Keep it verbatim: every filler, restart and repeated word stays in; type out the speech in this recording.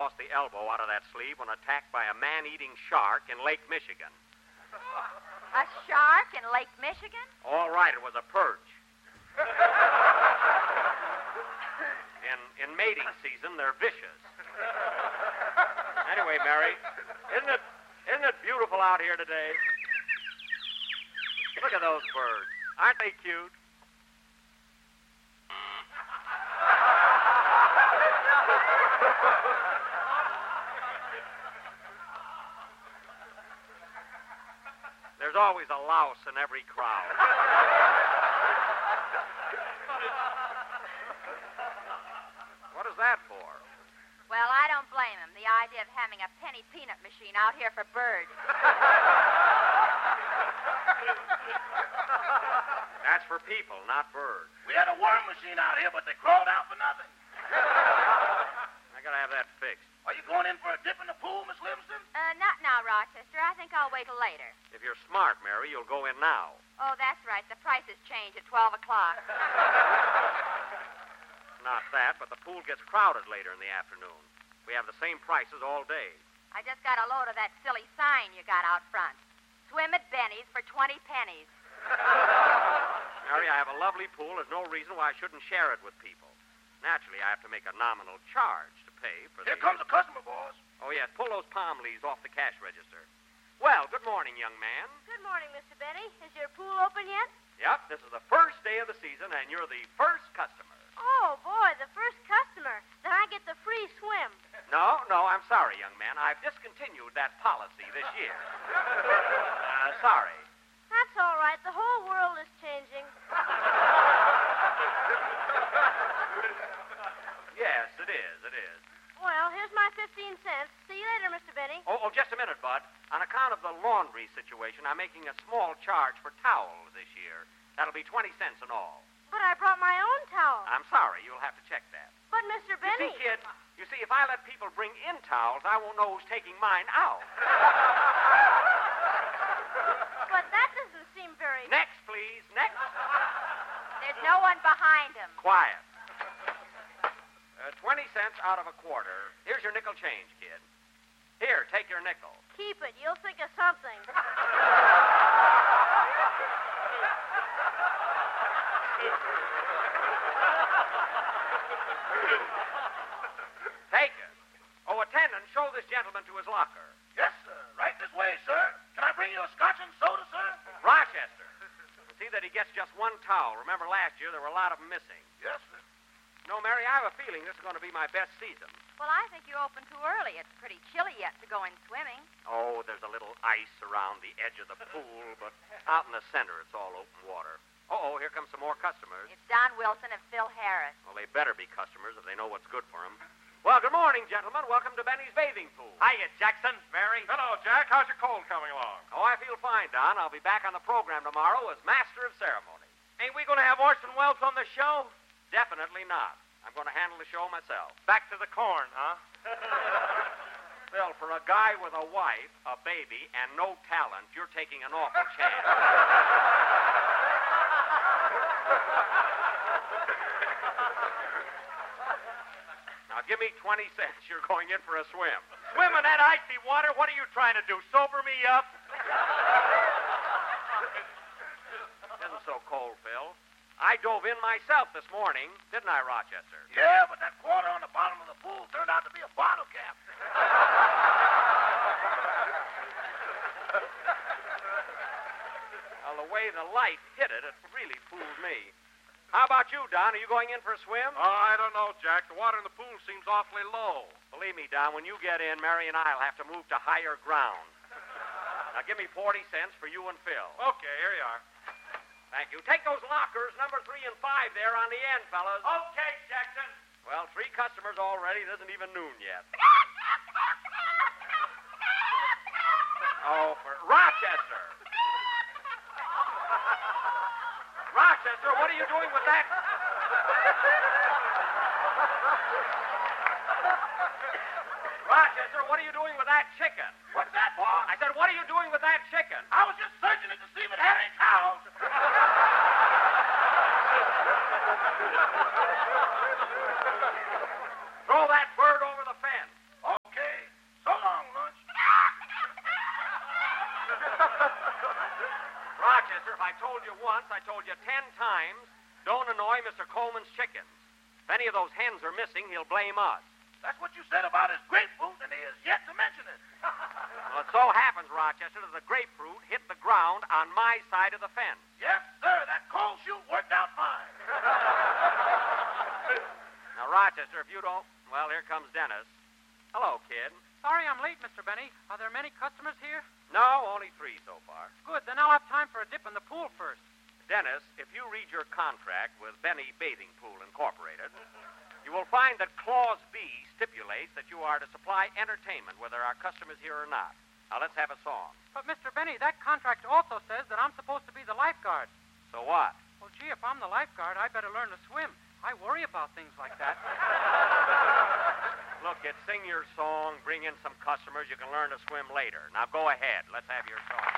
lost the elbow out of that sleeve when attacked by a man-eating shark in Lake Michigan. A shark in Lake Michigan? All right, it was a perch. in, in mating season, they're vicious. Anyway, Mary, isn't it, isn't it beautiful out here today? Look at those birds. Aren't they cute? There's always a louse in every crowd. What is that for? Well, I don't blame him. The idea of having a penny peanut machine out here for birds. That's for people, not birds. We had a worm machine out here, but they crawled out for nothing. I gotta have that fixed. Are you going in for a dip in the pool, Miss Livingston? Uh, not now, Rochester. I think I'll wait till later. If you're smart, Mary, you'll go in now. Oh, that's right. The prices change at twelve o'clock. Not that, but the pool gets crowded later in the afternoon. We have the same prices all day. I just got a load of that silly sign you got out front. Swim at Benny's for twenty pennies. Mary, I have a lovely pool. There's no reason why I shouldn't share it with people. Naturally, I have to make a nominal charge to pay for the... Here comes a customer, boss. Oh, yes. Pull those palm leaves off the cash register. Well, good morning, young man. Good morning, Mister Benny. Is your pool open yet? Yep, this is the first day of the season, and you're the first customer. Oh, boy, the first customer. Then I get the free swim. No, no, I'm sorry, young man. I've discontinued that policy this year. uh, sorry. That's all right. The whole world is changing. Yes, it is, it is. Well, here's my fifteen cents. See you later, Mister Benny. Oh, oh, just a minute, Bud. On account of the laundry situation, I'm making a small charge for towels this year. That'll be twenty cents in all. But I brought my own towel. I'm sorry. You'll have to check that. But, Mister Benny... You see, kid, you see, if I let people bring in towels, I won't know who's taking mine out. But that doesn't seem very... Next, please. Next. There's no one behind him. Quiet. Uh, twenty cents out of a quarter. Here's your nickel change, kid. Here, take your nickel. Keep it. You'll think of something. Take it. Oh, attendant, show this gentleman to his locker. Yes, sir. Right this way, sir. Can I bring you a scotch and soda, sir? Rochester. See that he gets just one towel. Remember last year there were a lot of them missing. Yes, sir. No, Mary, I have a feeling this is going to be my best season. Well, I think you open too early. It's pretty chilly yet to go in swimming. Oh, there's a little ice around the edge of the pool, but out in the center it's all open water. Uh-oh, here come some more customers. It's Don Wilson and Phil Harris. Well, they better be customers if they know what's good for them. Well, good morning, gentlemen. Welcome to Benny's Bathing Pool. Hiya, Jackson. Mary. Hello, Jack. How's your cold coming along? Oh, I feel fine, Don. I'll be back on the program tomorrow as master of ceremony. Ain't we going to have Orson Welles on the show? Definitely not. I'm going to handle the show myself. Back to the corn, huh? Phil, for a guy with a wife, a baby, and no talent, you're taking an awful chance. Now, give me twenty cents. You're going in for a swim. Swim in that icy water? What are you trying to do, sober me up? It isn't so cold, Phil. I dove in myself this morning, didn't I, Rochester? Yeah, but that quarter on the bottom of the pool turned out to be a bottle cap. Well, the way the light hit it, it really fooled me. How about you, Don? Are you going in for a swim? Oh, I don't know, Jack. The water in the pool seems awfully low. Believe me, Don, when you get in, Mary and I'll have to move to higher ground. Now, give me forty cents for you and Phil. Okay, here you are. Thank you. Take those lockers, number three and five there on the end, fellas. Okay, Jackson. Well, three customers already. It isn't even noon yet. Oh, for Rochester. Rochester, what are you doing with that? Rochester, what are you doing with that chicken? What's that, boss? I said, what are you doing with that chicken? I was just searching it to see if it had any cows. Throw that bird over the fence. you once, I told you ten times, don't annoy Mister Coleman's chickens. If any of those hens are missing, he'll blame us. That's what you said about his grapefruit, and he has yet to mention it. Well, it so happens, Rochester, that the grapefruit hit the ground on my side of the fence. Yes, sir. That cold shoot worked out fine. Now, Rochester, if you don't... Well, here comes Dennis. Hello, kid. Sorry I'm late, Mister Benny. Are there many customers here? No, only three so far. Good, then I'll have time for a dip in the pool first. Dennis, if you read your contract with Benny Bathing Pool Incorporated, you will find that Clause B stipulates that you are to supply entertainment whether our customers here or not. Now, let's have a song. But, Mister Benny, that contract also says that I'm supposed to be the lifeguard. So what? Well, gee, if I'm the lifeguard, I better learn to swim. I worry about things like that. Look, kid, sing your song, bring in some customers. You can learn to swim later. Now, go ahead. Let's have your song.